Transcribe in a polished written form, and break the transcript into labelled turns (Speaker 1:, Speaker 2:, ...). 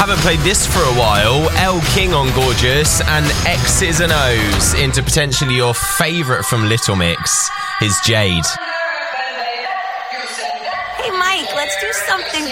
Speaker 1: haven't played this for a while. Elle King on Gorgeous and X's and O's into potentially your favourite from Little Mix, is Jade.
Speaker 2: Hey, Mike, let's do something